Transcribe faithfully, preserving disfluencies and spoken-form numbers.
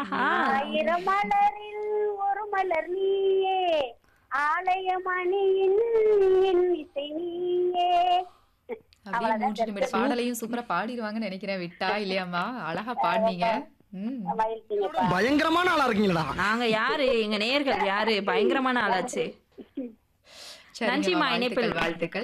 ஆஹா. ஆயிரம் மலரில் ஒரு மலர் நீயே, ஆலயமணியின் என் இசை நீயே. அப்படியே அவ்வளவுதான் மூன்று நிமிட தெரிஞ்சது. பாடலையும் சூப்பரா பாடிடுவாங்கன்னு நினைக்கிறேன். விட்டா இல்லையாம்மா? அழகா பாடினீங்க. ம். மகிழ்ச்சிங்கப்பா. பயங்கரமான ஆளா இருக்கீங்களா? நாங்க யாரு? எங்க நேயர்கள் யாரு? பயங்கரமான ஆளாச்சு. சரிங்கம்மா, நன்றிம்மா, வாழ்த்துக்கள் இணைப்பில் வாழ்த்துக்கள்.